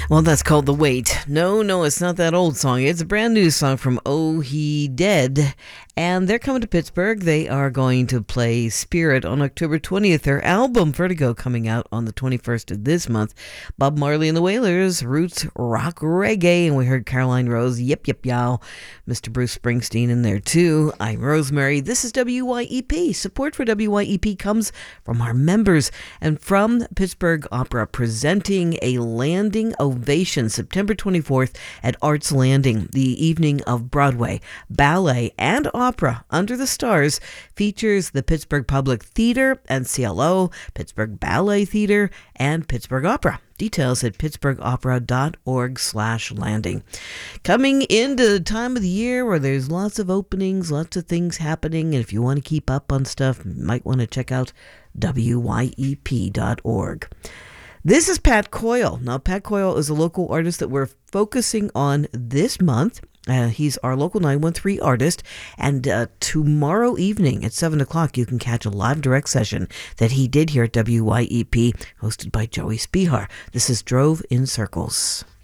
Well, that's called The Wait. No, it's not that old song. It's a brand new song from Oh He Dead. And they're coming to Pittsburgh. They are going to play Spirit on October 20th. Their album, Vertigo, coming out on the 21st of this month. Bob Marley and the Wailers, roots rock reggae. And we heard Caroline Rose, Yip Yip Yow. Mr. Bruce Springsteen in there too. I'm Rosemary. This is WYEP. Support for WYEP comes from our members and from Pittsburgh Opera, presenting a landing ovation September 24th at Arts Landing, the evening of Broadway, ballet, and opera under the stars features the Pittsburgh Public Theater and CLO, Pittsburgh Ballet Theater, and Pittsburgh Opera. Details at pittsburghopera.org/landing. Coming into the time of the year where there's lots of openings, lots of things happening, and if you want to keep up on stuff, you might want to check out wyep.org. This is Pat Coyle. Now, Pat Coyle is a local artist that we're focusing on this month. He's our local 913 artist, and tomorrow evening at 7 o'clock you can catch a live direct session that he did here at WYEP, hosted by Joey Spihar. This is Drove in Circles.